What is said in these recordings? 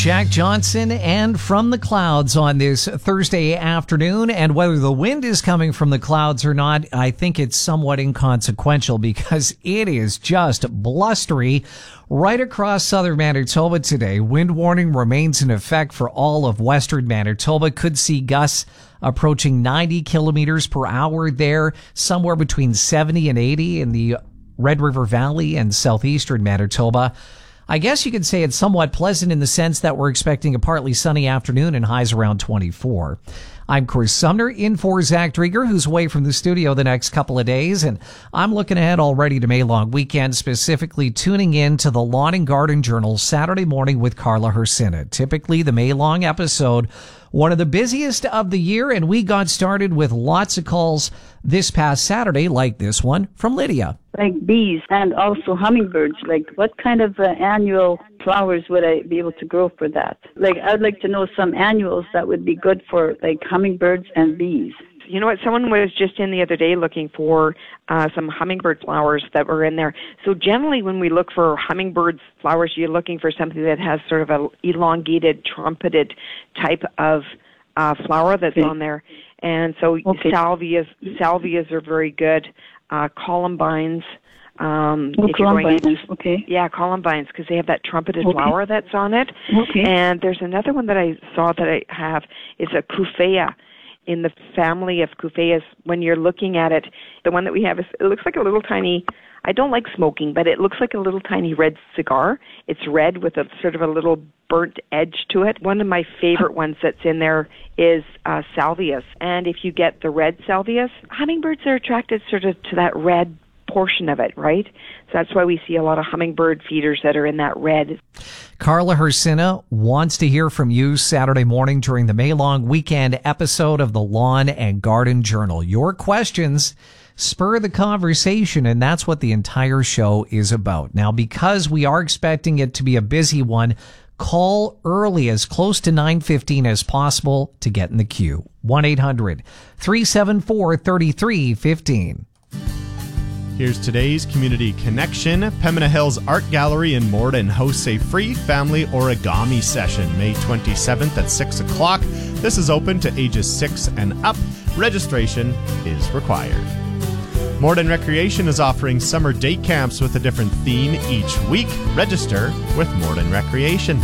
Jack Johnson and From the Clouds on this Thursday afternoon. And whether the wind is coming from the clouds or not, I think it's somewhat inconsequential because it is just blustery right across southern Manitoba today. Wind warning remains in effect for all of western Manitoba. Could see gusts approaching 90 kilometers per hour there, somewhere between 70 and 80 in the Red River Valley and southeastern Manitoba. I guess you could say it's somewhat pleasant in the sense that we're expecting a partly sunny afternoon and highs around 24. I'm Chris Sumner, in for Zach Drieger, who's away from the studio the next couple of days, and I'm looking ahead already to May Long Weekend, specifically tuning in to the Lawn and Garden Journal Saturday morning with Carla Hersina. Typically the May Long episode, one of the busiest of the year, and we got started with lots of calls this past Saturday, like this one from Lydia. Like bees and also hummingbirds, like what kind of annual flowers would I be able to grow for that? Like I'd like to know some annuals that would be good for like hummingbirds and bees. You know what? Someone was just in the other day looking for some hummingbird flowers that were in there. So generally when we look for hummingbird flowers, you're looking for something that has sort of an elongated, trumpeted type of flower that's on there. And so salvias are very good. Columbines. Columbines, okay. Yeah, columbines, because they have that trumpeted flower that's on it. Okay. And there's another one that I saw that I have. It's a Cufea. In the family of Cufeas, when you're looking at it, the one that we have, it looks like a little tiny, I don't like smoking, but it looks like a little tiny red cigar. It's red with a sort of a little burnt edge to it. One of my favorite ones that's in there is salvias. And if you get the red salvias, hummingbirds are attracted sort of to that red portion of it, right? So that's why we see a lot of hummingbird feeders that are in that red. Carla Hersina wants to hear from you Saturday morning during the May Long Weekend episode of the Lawn and Garden Journal. Your questions spur the conversation, and that's what the entire show is about. Now, because we are expecting it to be a busy one, call early, as close to 9:15 as possible to get in the queue. 1-800-374-3315. Here's today's Community Connection. Pembina Hills Art Gallery in Morden hosts a free family origami session May 27th at 6 o'clock. This is open to ages 6 and up. Registration is required. Morden Recreation is offering summer day camps with a different theme each week. Register with Morden Recreation.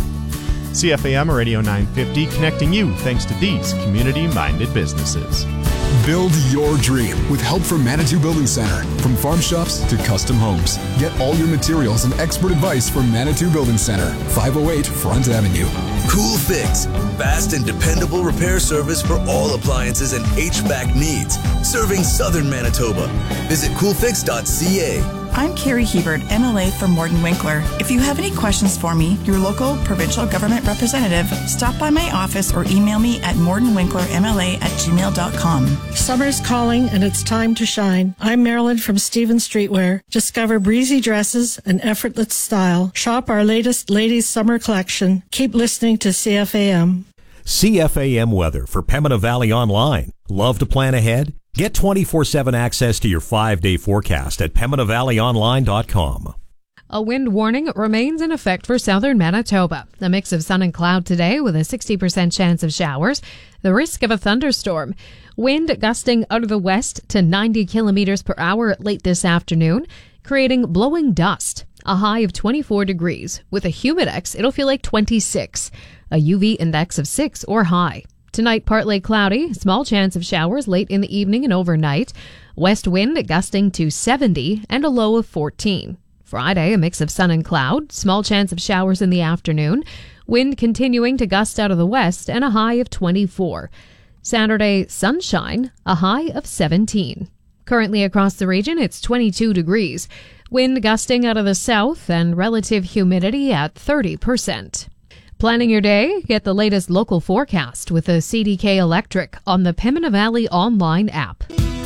CFAM Radio 950 connecting you thanks to these community-minded businesses. Build your dream with help from Manitou Building Center. From farm shops to custom homes. Get all your materials and expert advice from Manitou Building Center, 508 Front Avenue. Cool Fix. Fast and dependable repair service for all appliances and HVAC needs. Serving southern Manitoba. Visit coolfix.ca. I'm Carrie Hebert, MLA for Morden Winkler. If you have any questions for me, your local provincial government representative, stop by my office or email me at mordenwinklermla@gmail.com. Summer's calling and it's time to shine. I'm Marilyn from Stevens Streetwear. Discover breezy dresses and effortless style. Shop our latest ladies' summer collection. Keep listening to CFAM. CFAM weather for Pembina Valley Online. Love to plan ahead? Get 24/7 access to your 5-day forecast at PembinaValleyOnline.com. A wind warning remains in effect for southern Manitoba. A mix of sun and cloud today with a 60% chance of showers. The risk of a thunderstorm. Wind gusting out of the west to 90 kilometers per hour late this afternoon, creating blowing dust. A high of 24 degrees. With a humidex, it'll feel like 26. A UV index of 6 or high. Tonight, partly cloudy, small chance of showers late in the evening and overnight. West wind gusting to 70 and a low of 14. Friday, a mix of sun and cloud, small chance of showers in the afternoon. Wind continuing to gust out of the west and a high of 24. Saturday, sunshine, a high of 17. Currently across the region, it's 22 degrees. Wind gusting out of the south and relative humidity at 30%. Planning your day? Get the latest local forecast with a CDK Electric on the Pembina Valley online app.